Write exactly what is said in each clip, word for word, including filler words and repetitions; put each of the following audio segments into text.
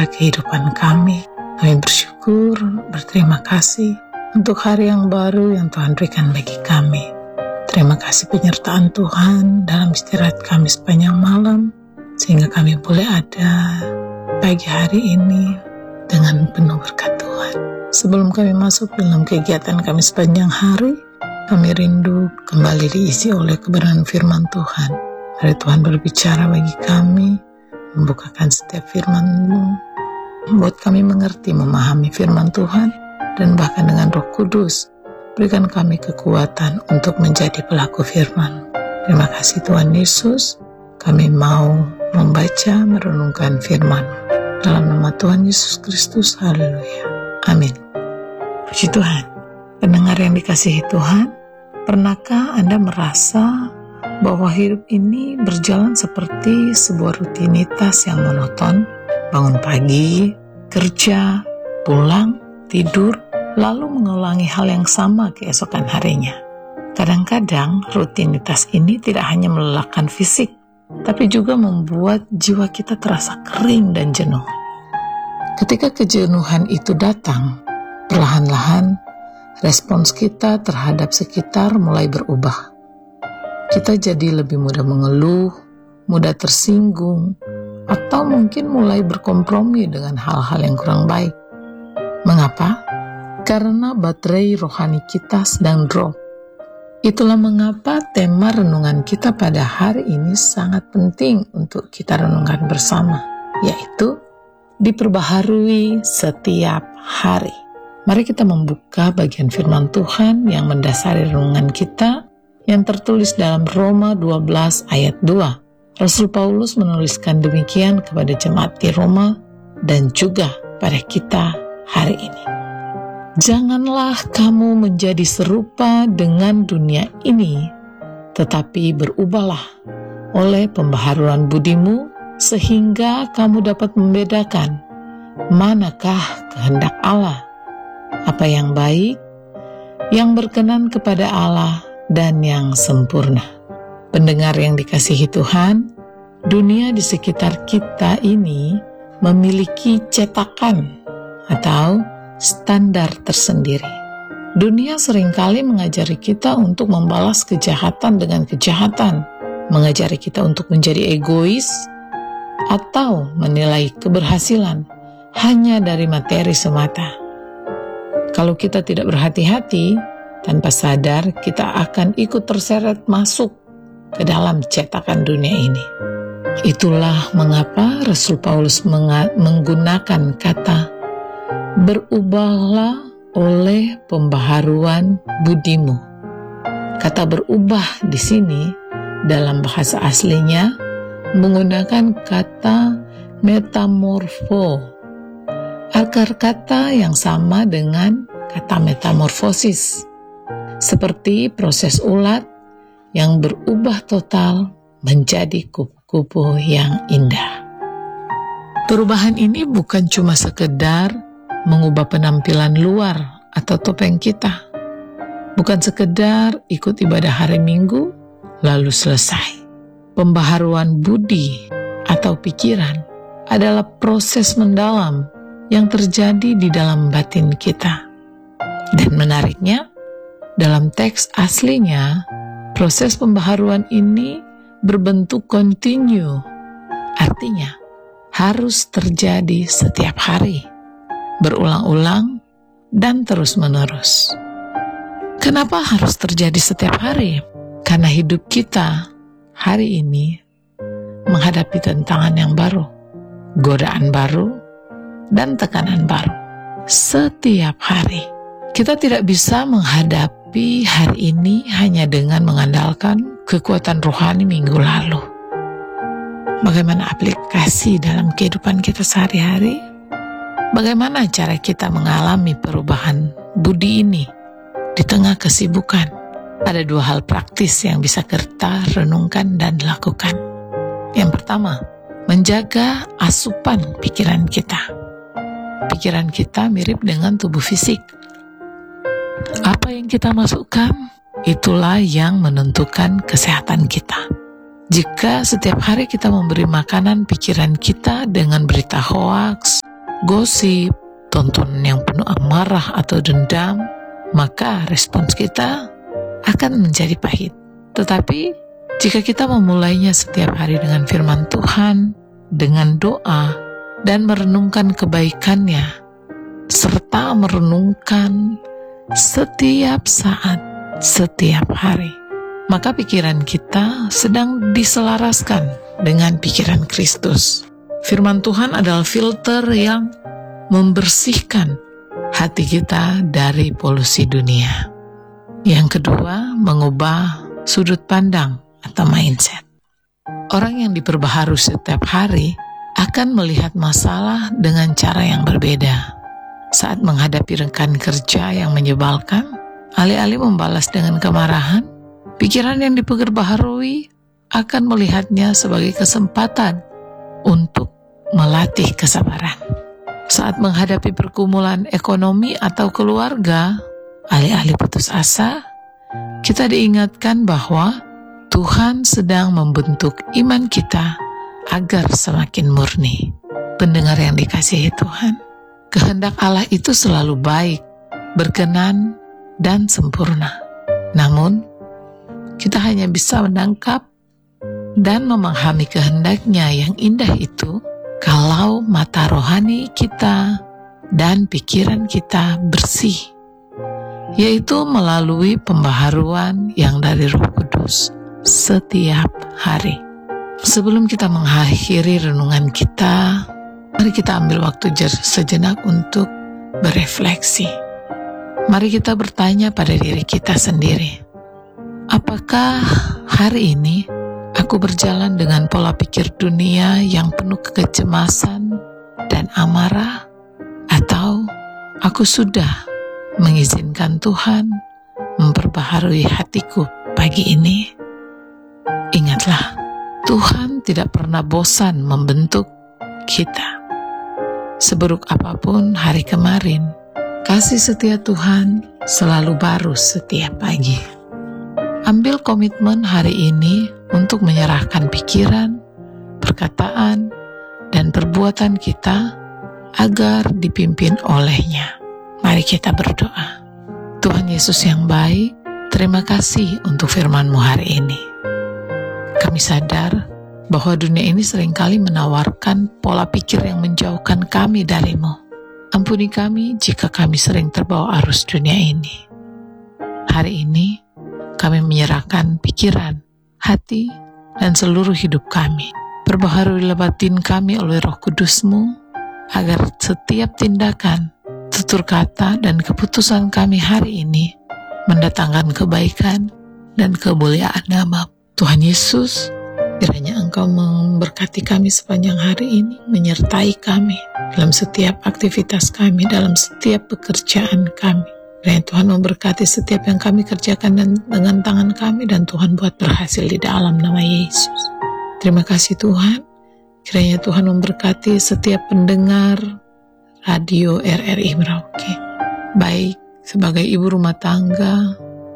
memelihara kehidupan kami. Kami bersyukur, berterima kasih untuk hari yang baru yang Tuhan berikan bagi kami. Terima kasih penyertaan Tuhan dalam istirahat kami sepanjang malam, sehingga kami boleh ada pagi hari ini dengan penuh berkat Tuhan. Sebelum kami masuk dalam kegiatan kami sepanjang hari, kami rindu kembali diisi oleh kebenaran firman Tuhan. Mari Tuhan berbicara bagi kami, membukakan setiap firman-Mu, membuat kami mengerti, memahami firman Tuhan, dan bahkan dengan Roh Kudus, berikan kami kekuatan untuk menjadi pelaku firman. Terima kasih Tuhan Yesus, kami mau membaca, merenungkan firman. Dalam nama Tuhan Yesus Kristus, haleluya. Amin. Puji Tuhan. Pendengar yang dikasihi Tuhan, pernahkah Anda merasa bahwa hidup ini berjalan seperti sebuah rutinitas yang monoton? Bangun pagi, kerja, pulang, tidur, lalu mengulangi hal yang sama keesokan harinya. Kadang-kadang rutinitas ini tidak hanya melelahkan fisik, tapi juga membuat jiwa kita terasa kering dan jenuh. Ketika kejenuhan itu datang, perlahan-lahan respons kita terhadap sekitar mulai berubah. Kita jadi lebih mudah mengeluh, mudah tersinggung, atau mungkin mulai berkompromi dengan hal-hal yang kurang baik. Mengapa? Karena baterai rohani kita sedang drop. Itulah mengapa tema renungan kita pada hari ini sangat penting untuk kita renungkan bersama, yaitu diperbaharui setiap hari. Mari kita membuka bagian firman Tuhan yang mendasari renungan kita yang tertulis dalam Roma dua belas ayat dua. Rasul Paulus menuliskan demikian kepada jemaat di Roma dan juga pada kita hari ini. Janganlah kamu menjadi serupa dengan dunia ini, tetapi berubahlah oleh pembaharuan budimu, sehingga kamu dapat membedakan manakah kehendak Allah, apa yang baik, yang berkenan kepada Allah, dan yang sempurna. Pendengar yang dikasihi Tuhan, dunia di sekitar kita ini memiliki cetakan atau standar tersendiri. Dunia seringkali mengajari kita untuk membalas kejahatan dengan kejahatan, mengajari kita untuk menjadi egois, atau menilai keberhasilan hanya dari materi semata. Kalau kita tidak berhati-hati, tanpa sadar kita akan ikut terseret masuk ke dalam cetakan dunia ini. Itulah mengapa Rasul Paulus menga- menggunakan kata berubahlah oleh pembaharuan budimu. Kata berubah di sini dalam bahasa aslinya menggunakan kata metamorfo. Akar kata yang sama dengan kata metamorfosis, seperti proses ulat yang berubah total menjadi kupu-kupu yang indah. Perubahan ini bukan cuma sekedar mengubah penampilan luar atau topeng kita. Bukan sekedar ikut ibadah hari Minggu lalu selesai. Pembaharuan budi atau pikiran adalah proses mendalam yang terjadi di dalam batin kita. Dan menariknya, dalam teks aslinya, proses pembaharuan ini berbentuk kontinu, artinya harus terjadi setiap hari, berulang-ulang, dan terus-menerus. Kenapa harus terjadi setiap hari? Karena hidup kita hari ini menghadapi tantangan yang baru, godaan baru, dan tekanan baru. Setiap hari, kita tidak bisa menghadapi hari ini hanya dengan mengandalkan kekuatan rohani minggu lalu. Bagaimana aplikasi dalam kehidupan kita sehari-hari? Bagaimana cara kita mengalami perubahan budi ini di tengah kesibukan? Ada dua hal praktis yang bisa kita renungkan dan lakukan. Yang pertama, menjaga asupan pikiran kita. Pikiran kita mirip dengan tubuh fisik. Apa yang kita masukkan, itulah yang menentukan kesehatan kita. Jika setiap hari kita memberi makanan pikiran kita dengan berita hoaks, gosip, tontonan yang penuh amarah atau dendam, maka respons kita akan menjadi pahit. Tetapi jika kita memulainya setiap hari dengan firman Tuhan, dengan doa, dan merenungkan kebaikannya, serta merenungkan setiap saat, setiap hari, maka pikiran kita sedang diselaraskan dengan pikiran Kristus. Firman Tuhan adalah filter yang membersihkan hati kita dari polusi dunia. Yang kedua, mengubah sudut pandang atau mindset. Orang yang diperbaharui setiap hari akan melihat masalah dengan cara yang berbeda. Saat menghadapi rekan kerja yang menyebalkan, alih-alih membalas dengan kemarahan, pikiran yang diperbaharui akan melihatnya sebagai kesempatan untuk melatih kesabaran. Saat menghadapi pergumulan ekonomi atau keluarga, alih-alih putus asa, kita diingatkan bahwa Tuhan sedang membentuk iman kita agar semakin murni. Pendengar yang dikasihi Tuhan, kehendak Allah itu selalu baik, berkenan, dan sempurna. Namun, kita hanya bisa menangkap dan memahami kehendaknya yang indah itu kalau mata rohani kita dan pikiran kita bersih, yaitu melalui pembaharuan yang dari Roh Kudus setiap hari. Sebelum kita mengakhiri renungan kita, mari kita ambil waktu sejenak untuk berefleksi. Mari kita bertanya pada diri kita sendiri, apakah hari ini aku berjalan dengan pola pikir dunia yang penuh kecemasan dan amarah, atau aku sudah mengizinkan Tuhan memperbaharui hatiku pagi ini? Ingatlah, Tuhan tidak pernah bosan membentuk kita. Seburuk apapun hari kemarin, kasih setia Tuhan selalu baru setiap pagi. Ambil komitmen hari ini untuk menyerahkan pikiran, perkataan, dan perbuatan kita agar dipimpin oleh-Nya. Mari kita berdoa. Tuhan Yesus yang baik, terima kasih untuk firman-Mu hari ini. Kami sadar bahwa dunia ini seringkali menawarkan pola pikir yang menjauhkan kami dari-Mu. Ampuni kami jika kami sering terbawa arus dunia ini. Hari ini, kami menyerahkan pikiran, hati, dan seluruh hidup kami. Perbaharui batin kami oleh Roh Kudus-Mu, agar setiap tindakan, tutur kata, dan keputusan kami hari ini mendatangkan kebaikan dan kemuliaan nama Tuhan Yesus. Kiranya Engkau memberkati kami sepanjang hari ini, menyertai kami dalam setiap aktivitas kami, dalam setiap pekerjaan kami. Kiranya Tuhan memberkati setiap yang kami kerjakan dan dengan tangan kami, dan Tuhan buat berhasil di dalam nama Yesus. Terima kasih Tuhan. Kiranya Tuhan memberkati setiap pendengar radio R R I Merauke, baik sebagai ibu rumah tangga,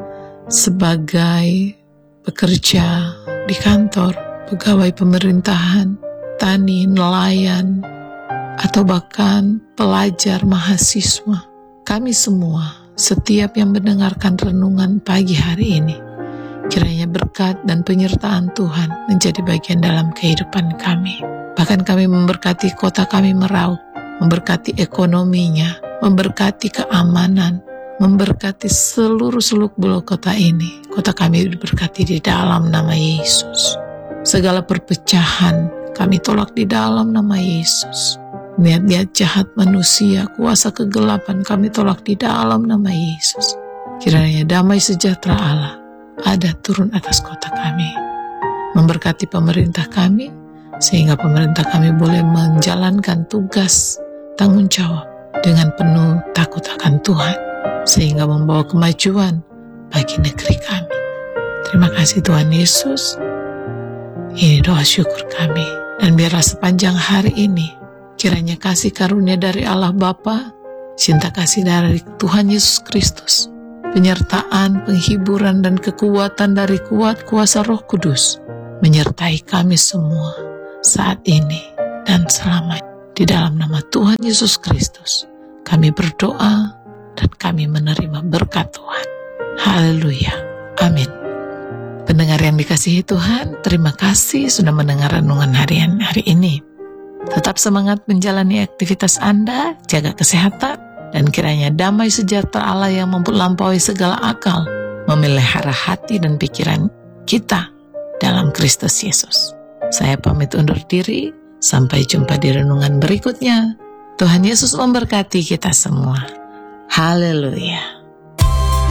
sebagai pekerja di kantor, pegawai pemerintahan, tani, nelayan, atau bahkan pelajar, mahasiswa. Kami semua, setiap yang mendengarkan renungan pagi hari ini, kiranya berkat dan penyertaan Tuhan menjadi bagian dalam kehidupan kami. Bahkan kami memberkati kota kami Merauke, memberkati ekonominya, memberkati keamanan, memberkati seluruh seluk-beluk kota ini. Kota kami diberkati di dalam nama Yesus. Segala perpecahan kami tolak di dalam nama Yesus. Niat-niat jahat manusia, kuasa kegelapan kami tolak di dalam nama Yesus. Kiranya damai sejahtera Allah ada turun atas kota kami. Memberkati pemerintah kami, sehingga pemerintah kami boleh menjalankan tugas tanggung jawab dengan penuh takut akan Tuhan, sehingga membawa kemajuan bagi negeri kami. Terima kasih Tuhan Yesus. Ini doa syukur kami. Dan biarlah sepanjang hari ini, kiranya kasih karunia dari Allah Bapa, cinta kasih dari Tuhan Yesus Kristus, penyertaan, penghiburan, dan kekuatan dari kuat kuasa Roh Kudus menyertai kami semua saat ini dan selamanya. Di dalam nama Tuhan Yesus Kristus, kami berdoa dan kami menerima berkat Tuhan. Haleluya. Amin. Pendengar yang dikasihi Tuhan, terima kasih sudah mendengar renungan harian hari ini. Tetap semangat menjalani aktivitas Anda, jaga kesehatan, dan kiranya damai sejahtera Allah yang melampaui segala akal memelihara hati dan pikiran kita dalam Kristus Yesus. Saya pamit undur diri, sampai jumpa di renungan berikutnya. Tuhan Yesus memberkati kita semua. Haleluya.